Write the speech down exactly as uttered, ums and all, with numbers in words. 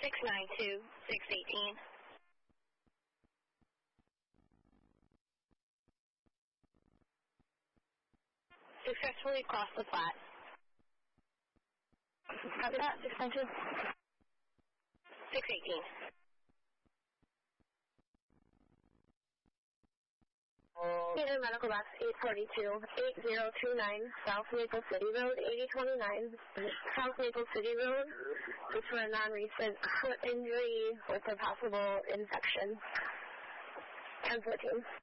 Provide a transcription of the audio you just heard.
six nine two, six eighteen. Successfully crossed the Platte. Copy that, six nine two. six eighteen. Peter Medical Box eight forty-two, eight zero two nine, South Maple City Road, eighty twenty-nine, South Maple City Road. This for a non-recent foot injury with a possible infection. ten fourteen.